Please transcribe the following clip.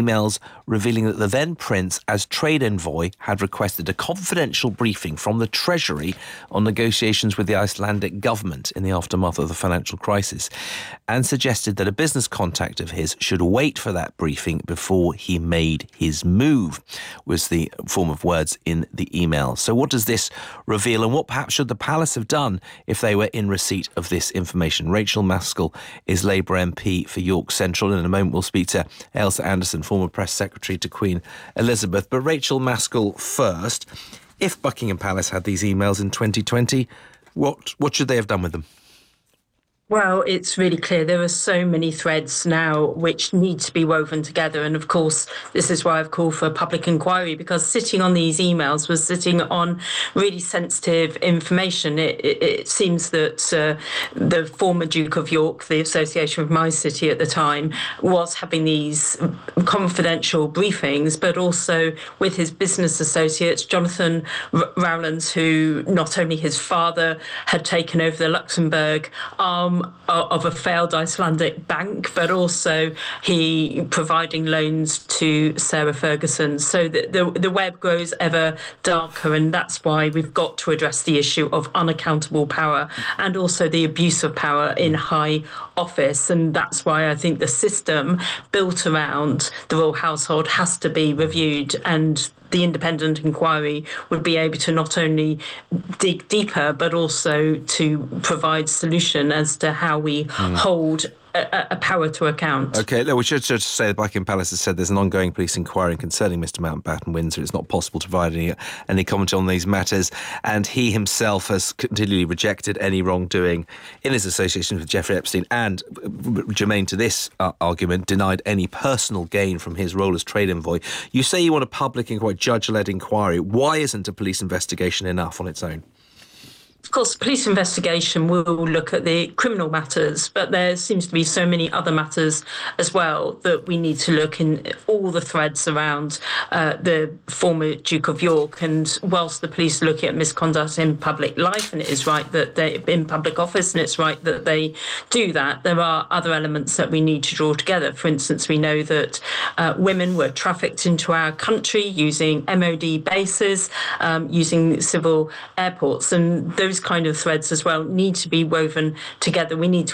emails revealing that the then Prince, as trade envoy, had requested a confidential briefing from the Treasury on negotiations with the Icelandic government in the aftermath of the financial crisis, and suggested that a business contact of his should wait for that briefing before he made his move, was the form of words in the email. So what does this reveal, and what perhaps should the palace have done if they were in receipt of this information? Rachel Maskell is Labour MP for York Central. In a moment we'll speak to Ailsa Anderson, former press secretary to Queen Elizabeth. But Rachel Maskell first. If Buckingham Palace had these emails in 2020, what should they have done with them? Well, it's really clear there are so many threads now which need to be woven together. And of course, this is why I've called for a public inquiry, because sitting on these emails was sitting on really sensitive information. It seems that the former Duke of York, the association with my city at the time, was having these confidential briefings, but also with his business associates, Jonathan Rowlands, who not only his father had taken over the Luxembourg arm of a failed Icelandic bank, but also he providing loans to Sarah Ferguson. So the web grows ever darker, and that's why we've got to address the issue of unaccountable power and also the abuse of power in high office. And that's why I think the system built around the royal household has to be reviewed, and the independent inquiry would be able to not only dig deeper, but also to provide solution as to how we hold a power to account. OK, we should just say the Buckingham Palace has said there's an ongoing police inquiry concerning Mr Mountbatten Windsor. It's not possible to provide any comment on these matters, and he himself has continually rejected any wrongdoing in his association with Jeffrey Epstein, and, germane to this argument, denied any personal gain from his role as trade envoy. You say you want a public inquiry, judge-led inquiry. Why isn't a police investigation enough on its own? Of course, police investigation will look at the criminal matters, but there seems to be so many other matters as well that we need to look in all the threads around the former Duke of York. And whilst the police look at misconduct in public life, and it is right that they're in public office and it's right that they do that, there are other elements that we need to draw together. For instance, we know that women were trafficked into our country using MOD bases, using civil airports, and those kind of threads as well need to be woven together. We need to